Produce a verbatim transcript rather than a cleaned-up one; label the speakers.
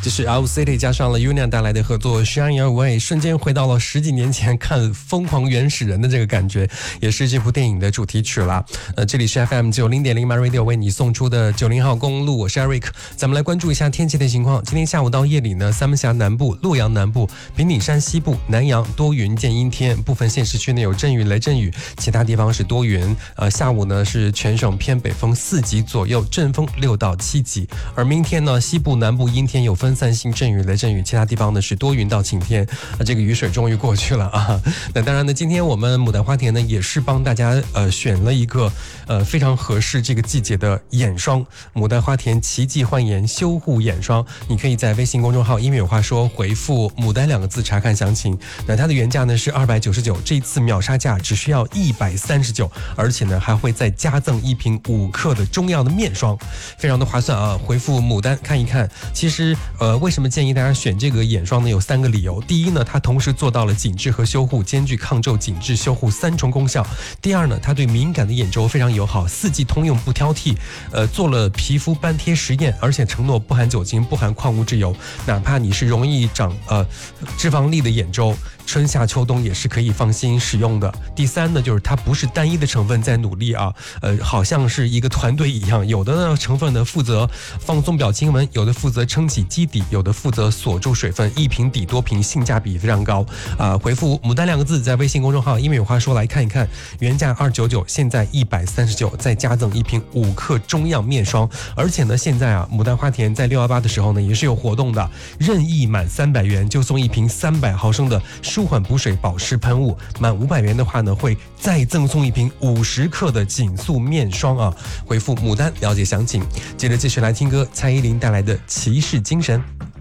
Speaker 1: 这是 L City 加上了 Union 带来的合作 Shine Away， 瞬间回到了十几年前看疯狂原始人的这个感觉，也是这部电影的主题曲啦。呃，这里是 F M 九零点零 My Radio 为你送出的九零号公路，我是 Eric。咱们来关注一下天气的情况。今天下午到夜里呢，三门峡南部、洛阳南部、平顶山西部、南阳多云见阴天，部分县市区内有阵雨、雷阵雨，其他地方是多云。呃，下午呢是全省偏北风四级左右，阵风六到七级。而明天呢，西部、南部阴天有分散性阵雨、雷阵雨，其他地方呢是多云到晴天。啊，这个雨水终于过去了啊。那当然呢，今天我们牡丹花田呢也是帮大家呃选了一个呃非常合适这个季节的眼霜，牡丹花田奇迹焕颜修护眼霜，你可以在微信公众号英语有话说回复牡丹两个字查看详情。那它的原价呢是二百九十九，这一次秒杀价只需要一百三十九，而且呢还会再加赠一瓶五克的中药的面霜，非常的划算啊！回复牡丹看一看。其实呃为什么建议大家选这个眼霜呢？有三个理由。第一呢，它同时做到了紧致和修护，兼具抗皱、紧致、修护三重功效。第二呢，它对敏感的眼周非常友好，四季通用不挑剔。呃，做了皮肤斑贴实验，而且承诺不含酒精、不含矿物质油，哪怕你是容易长呃脂肪粒的眼周，春夏秋冬也是可以放心使用的。第三呢，就是它不是单一的成分在努力啊，呃，好像是一个团队一样，有的呢成分呢负责放松表情纹，有的负责撑起基底，有的负责锁住水分，一瓶抵多瓶，性价比非常高啊、呃！回复牡丹两个字，在微信公众号因为有话说来看一看，原价二百九十九，现在一百三十九，再加赠一瓶五克中样面霜。而且呢，现在啊，牡丹花田在六一八的时候呢，也是有活动的，任意满三百元就送一瓶三百毫升的舒缓补水保湿喷雾，满五百元的话呢，会再赠送一瓶五十克的紧速面霜啊！回复牡丹了解详情。接着继续来听歌，蔡依林带来的骑士精神。